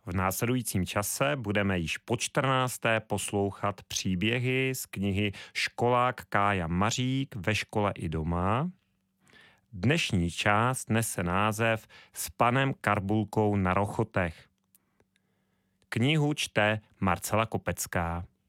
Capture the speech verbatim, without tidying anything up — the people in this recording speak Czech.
V následujícím čase budeme již po čtrnácté poslouchat příběhy z knihy Školák Kája Mařík ve škole i doma. Dnešní část nese název S panem Karbulkou na rochotech. Knihu čte Marcela Kopecká.